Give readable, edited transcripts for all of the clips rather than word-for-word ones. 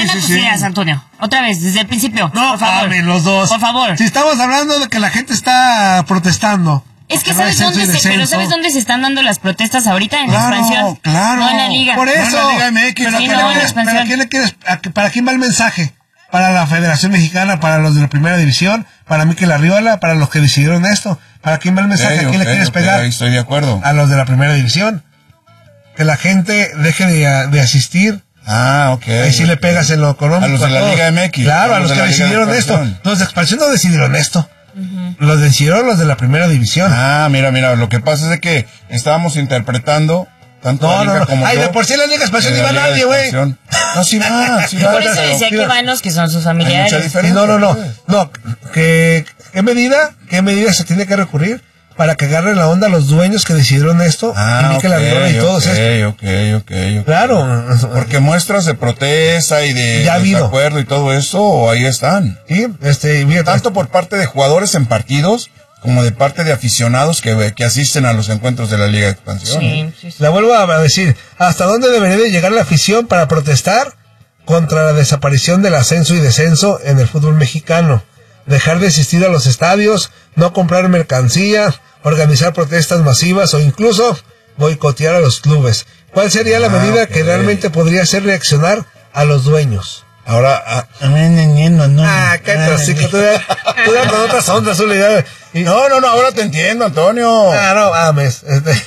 Ordena tus ideas, Antonio. Otra vez, desde el principio. No, por favor. los dos. Por favor. Si estamos hablando de que la gente está protestando. Es que ¿sabes dónde se están dando las protestas ahorita? En la expansión. Claro. No en la liga. Por eso. No en la Liga MX. ¿Para quién va el mensaje? Para la Federación Mexicana, para los de la Primera División, para Mikel Arriola, para los que decidieron esto. ¿Para quién va el mensaje? ¿A quién le quieres pegar? Ahí estoy de acuerdo. A los de la Primera División. Que la gente deje de asistir. Ok. Ahí sí le pegas en lo económico. A los de la Liga MX. Claro, a los que decidieron esto. Los de expansión no decidieron esto. Los decidieron los de la Primera División. Mira, lo que pasa es que estábamos interpretando tanto la liga como de por sí en la Liga Expansión no iba nadie, güey. No, sí va. Por eso decía que van los que son sus familiares. No. ¿Qué medida se tiene que recurrir para que agarren la onda los dueños que decidieron esto? Y Mikel Arriola y todos estos. Ok. Claro. Porque muestras de protesta y de acuerdo y todo eso, ahí están. Sí, tanto por parte de jugadores en partidos, como de parte de aficionados que asisten a los encuentros de la Liga de Expansión. Sí. La vuelvo a decir, ¿hasta dónde debería de llegar la afición para protestar contra la desaparición del ascenso y descenso en el fútbol mexicano? Dejar de asistir a los estadios, no comprar mercancía, organizar protestas masivas o incluso boicotear a los clubes. ¿Cuál sería la medida que realmente podría hacer reaccionar a los dueños? Ahora, cállate, así que tú ya con otras ondas, No, ahora te entiendo, Antonio. No mames.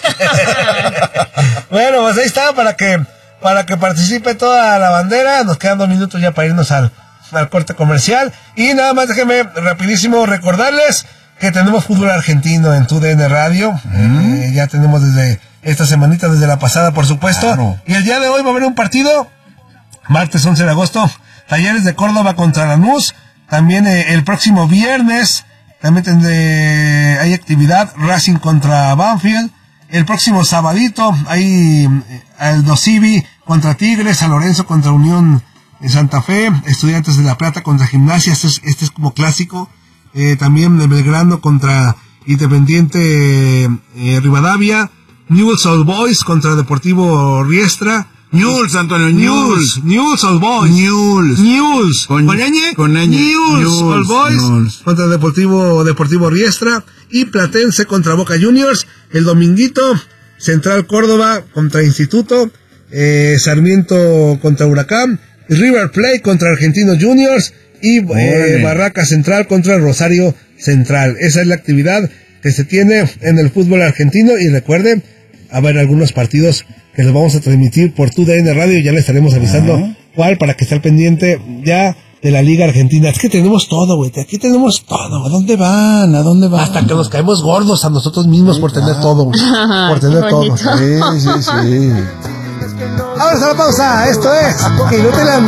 Bueno, pues ahí está, para que participe toda la bandera. Nos quedan 2 minutos ya para irnos al corte comercial. Y nada más déjenme rapidísimo recordarles que tenemos fútbol argentino en TUDN Radio. Ya tenemos desde esta semanita, desde la pasada, por supuesto. Claro. Y el día de hoy va a haber un partido, martes 11 de agosto, Talleres de Córdoba contra Lanús. También el próximo viernes también hay actividad, Racing contra Banfield. El próximo sabadito hay Aldo Civi contra Tigres, San Lorenzo contra Unión Santa Fe, Estudiantes de La Plata contra Gimnasia, este es como clásico. También Belgrano contra Independiente Rivadavia, Newell's Old Boys contra Deportivo Riestra. Newell's, Antonio, Newell's Old Boys. Newell's. ¿Con ñ? Newell's Old Boys contra Deportivo Riestra. Y Platense contra Boca Juniors. El dominguito, Central Córdoba contra Instituto. Sarmiento contra Huracán. River Plate contra Argentinos Juniors. Y Barraca Central contra Rosario Central. Esa es la actividad que se tiene en el fútbol argentino. Y recuerden, a ver algunos partidos que los vamos a transmitir por TUDN Radio. Ya les estaremos avisando cuál, para que esté al pendiente ya de la Liga Argentina. Es que tenemos todo, güey. Aquí tenemos todo. ¿A dónde van? Hasta que nos caemos gordos a nosotros mismos por tener todo, güey. Por tener todo. Sí. Ahora a la pausa. Esto es Inútil.